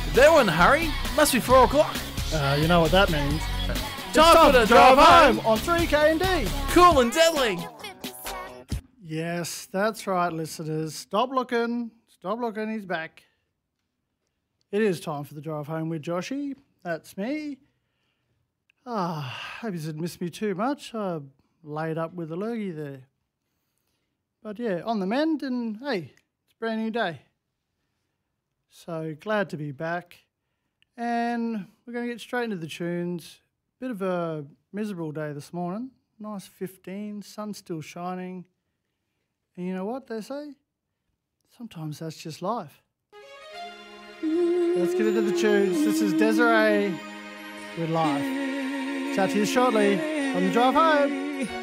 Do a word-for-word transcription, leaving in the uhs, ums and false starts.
There one, Harry. Must be four o'clock. Uh, you know what that means. Time, time for the drive, drive home on three K and D. Cool and deadly. Yes, that's right, listeners. Stop looking. Stop looking. He's back. It is time for the drive home with Joshy. That's me. Ah, hope you didn't miss me too much. I laid up with a lurgy there. But yeah, on the mend, and hey, it's a brand new day. So glad to be back. And we're going to get straight into the tunes. Bit of a miserable day this morning. Nice fifteen, sun's still shining. And you know what they say? Sometimes that's just life. Let's get into the tunes. This is Desiree with Life. Chat to you shortly on the drive home.